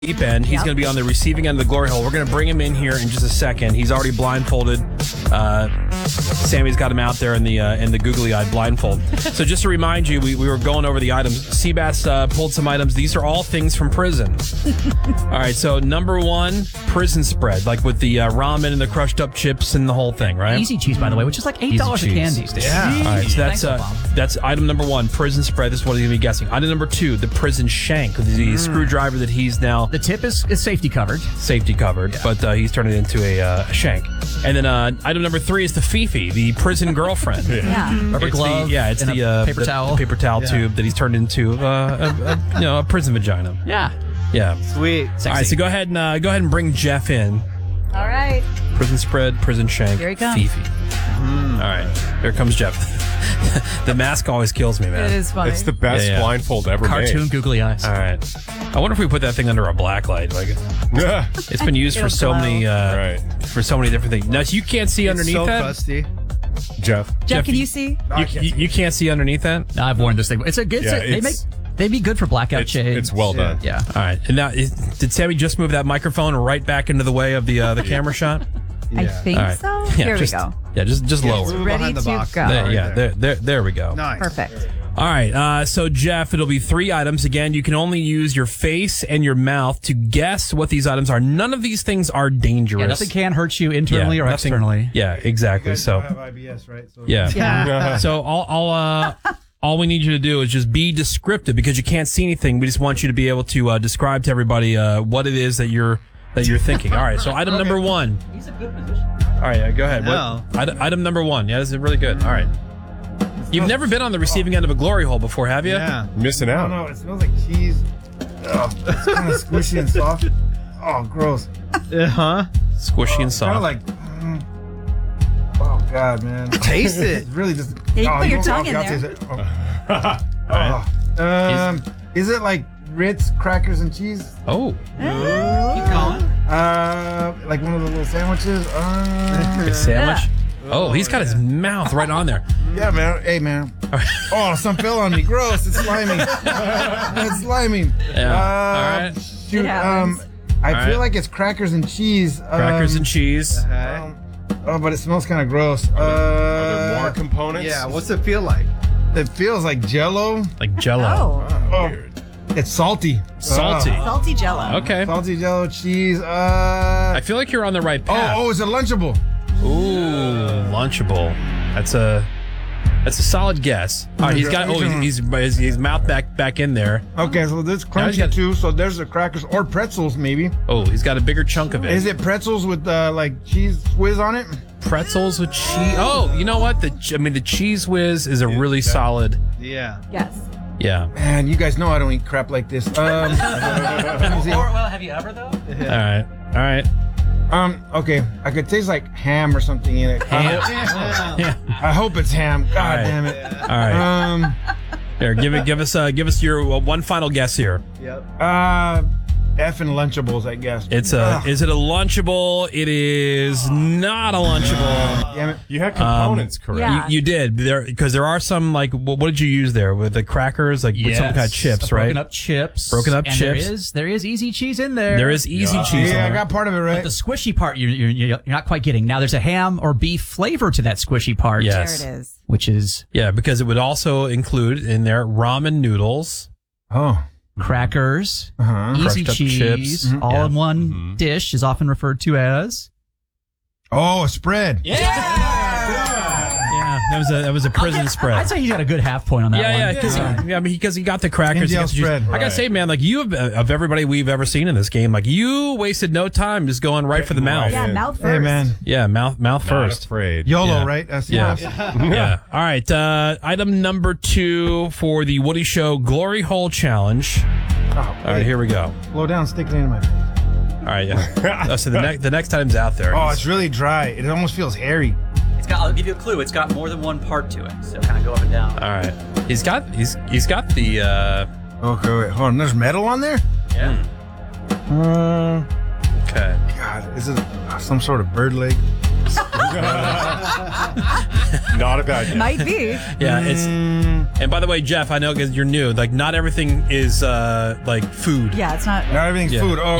deep end. He's going to be on the receiving end of the glory hole. We're going to bring him in here in just a second. He's already blindfolded. Sammy's got him out there in the googly-eyed blindfold. So just to remind you, we were going over the items. Seabass pulled some items. These are all things from prison. All right, so number one, prison spread, like with the ramen and the crushed up chips and the whole thing, right? Easy cheese, by the way, which is like $8 a can these days. Yeah. All right, so that's item number one, prison spread. This is what he's going to be guessing. Item number two, the prison shank, the screwdriver that he's now... The tip is safety covered. Safety covered, but he's turned it into a shank. And then item number three is the Fifi, the prison girlfriend. Rubber glove. It's the paper towel. The paper towel tube that he's turned into a prison vagina. Yeah. Sweet. Sexy. All right, so go ahead and bring Jeff in. All right. Prison spread, prison shank, Here he comes. Fifi. All right, here comes Jeff. The mask always kills me, man. It is funny. It's the best blindfold ever Cartoon made. googly eyes. All right. I wonder if we put that thing under a black light. Like, it's been used for so many different things. Now you can't see underneath so that. Crusty. Jeff, can you see? You can't see underneath that. I've worn this thing. It's a good. They'd be good for blackout shades. It's well done. Yeah. All right. And now, did Sammy just move that microphone right back into the way of the camera shot? I think All right. so. Yeah, Here just, we go. Yeah, just lower. Move Ready behind the to box. go. There we go. Nice. Perfect. All right. So Jeff, it'll be 3 items. Again, you can only use your face and your mouth to guess what these items are. None of these things are dangerous. Yeah, nothing can hurt you internally or nothing- externally. Yeah, exactly. So have IBS, right? So yeah. So all we need you to do is just be descriptive because you can't see anything. We just want you to be able to describe to everybody what it is that you're thinking. All right. So item number one. He's a good position. All right. Go ahead. No. Item number one. Yeah, this is really good. All right. You've never been on the receiving end of a glory hole before, have you? Yeah. Missing I out. don't know. It smells like cheese. Ugh, it's kind of squishy and soft. Oh, gross. Huh? Squishy and Kind of soft. like. Oh God, man. Taste it. It's really just. Hey, oh, put your you tongue in I'll there. taste it. Oh. Is it like Ritz crackers and cheese? Oh. Keep going. Like one of the little sandwiches. A sandwich. Oh, he's got his mouth right on there. Yeah, man. Hey, man. Oh, some fell on me. Gross. It's slimy. It's slimy. Yeah. All right. Shoot. It happens. I feel like it's crackers and cheese. Crackers and cheese. Oh, but it smells kind of gross. Are there more components? Yeah. What's it feel like? It feels like Jello. Like Jello. Oh, It's salty. Salty. salty Jello. Okay. Salty Jello cheese. I feel like you're on the right path. Oh, it's a Lunchable. Ooh, Lunchable. That's a solid guess. All right, he's got. Oh, his mouth back in there. Okay, so this Now he's crunchy got- too. So there's the crackers or pretzels maybe. Oh, he's got a bigger chunk of it. Is it pretzels with like cheese whiz on it? Pretzels with cheese? Oh, you know what? The cheese whiz is a really solid. Yeah. Yes. Yeah. Man, you guys know I don't eat crap like this. Let me see. Well, have you ever though? All right. Okay, I could taste like ham or something in it. Yeah. I hope it's ham. God All right. damn it. All right. Here, give us your one final guess here. Yep. Effing Lunchables, I guess. Is it a Lunchable? It is not a Lunchable. Damn it. You had components, correct? Yeah. You did because there are some like what did you use there with the crackers with some kind of chips, right? Broken up chips. Broken up and chips. There is easy cheese in there. There is easy cheese. in Yeah, I there. got part of it right. The squishy part you're not quite getting. Now there's a ham or beef flavor to that squishy part. Yes. There it is. Which is Yeah, because it would also include in there ramen noodles. Oh. crackers, Crushed easy up cheese, chips. all in one dish is often referred to as. Oh, a spread. Yeah, that was a prison spread. I'd say he got a good half point on that one. Because he got the crackers. He NDL got the juice. spread. I gotta say, man, like you of everybody we've ever seen in this game, like you wasted no time just going right for the mouth. Yeah, mouth first. Hey, man. Yeah, mouth Not first. afraid. YOLO, Yeah. right? That's Yeah. yes. Yeah. All right. Item number 2 for the Woody Show Glory Hole Challenge. All right, here we go. Slow down, stick it in my face. All right, yeah. So the next item's out there. Oh, it's really dry. It almost feels hairy. I'll give you a clue. It's got more than one part to it, so kind of go up and down. All right. He's got the. Okay, wait, hold on. There's metal on there? Yeah. Okay. God, is it some sort of bird leg? guess. Not a bad guess. Might be. Yeah, it's. And by the way, Jeff, I know because you're new. Like, not everything is like food. Yeah, it's not. Not everything's Yeah. food. Oh,